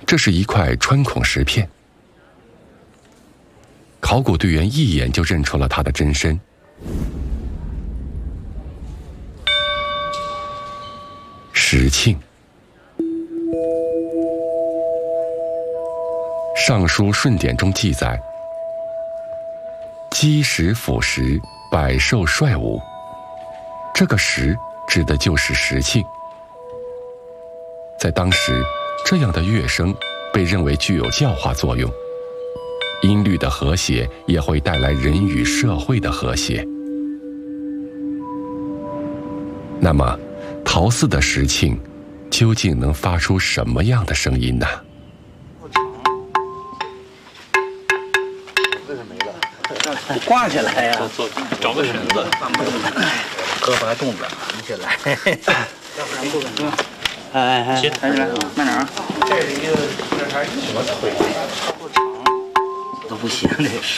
这是一块穿孔石片。考古队员一眼就认出了它的真身。石磬。《尚书顺典》中记载：击石斧石，百兽率舞。这个石指的就是石磬。在当时，这样的乐声被认为具有教化作用，音律的和谐也会带来人与社会的和谐。那么，陶寺的石磬究竟能发出什么样的声音呢？ 挂起来呀！ 找个绳子， 胳膊还动着，你起来。要不然不稳定。抬起来，慢点啊！这是一个，这还是什么腿？都不行，这是。